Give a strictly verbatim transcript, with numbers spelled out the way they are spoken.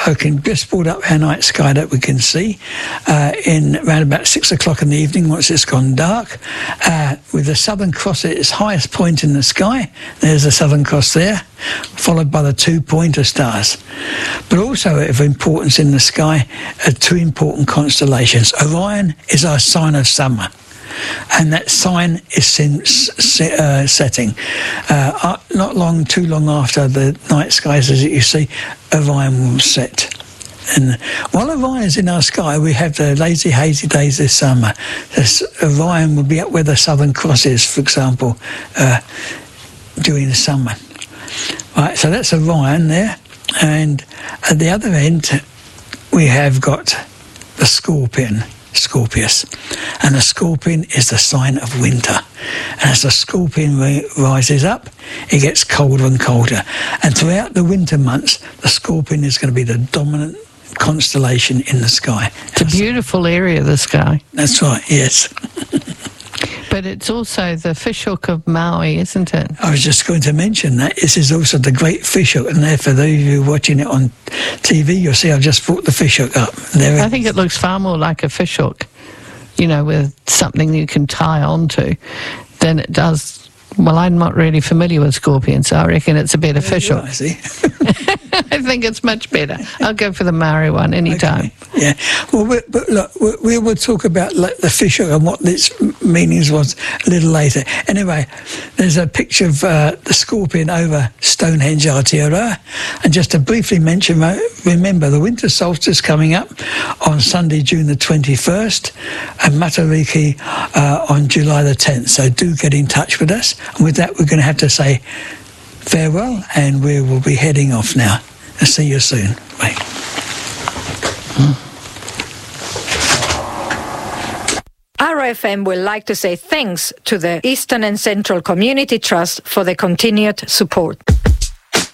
I can just pulled up our night sky that we can see uh, in around about six o'clock in the evening once it's gone dark, uh, with the Southern Cross at its highest point in the sky. There's the Southern Cross there, followed by the two pointer stars. But also of importance in the sky are two important constellations. Orion is our sign of summer, and that sign is since uh, setting. Uh, not long, too long after the night skies as you see, Orion will set. And while Orion is in our sky, we have the lazy, hazy days this summer. This Orion will be up where the Southern Cross is, for example, uh, during the summer. Right, so that's Orion there. And at the other end, we have got the Scorpion, Scorpius. And the Scorpion is the sign of winter. And as the Scorpion rises up, it gets colder and colder. And throughout the winter months, the Scorpion is going to be the dominant constellation in the sky. It's a beautiful area of the sky. That's right, yes. But it's also the fishhook of Maui, isn't it? I was just going to mention that. This is also the Great Fishhook, and there, for those of you watching it on T V, you'll see I've just brought the fishhook up. There I think it looks far more like a fishhook, you know, with something you can tie onto, than it does. Well, I'm not really familiar with scorpions, so I reckon it's a better fishhook. I see. I think it's much better. I'll go for the Maori one anytime. Okay. Yeah. Well, we, but look, we, we will talk about like, the fishhook and what its meanings was a little later. Anyway, there's a picture of uh, the Scorpion over Stonehenge, Aotearoa. And just to briefly mention, remember, the winter solstice coming up on Sunday, June the twenty-first, and Matariki uh, on July the tenth. So do get in touch with us. And with that, we're going to have to say farewell, and we will be heading off now. I'll see you soon. Bye. Hmm. R F M would like to say thanks to the Eastern and Central Community Trust for their continued support.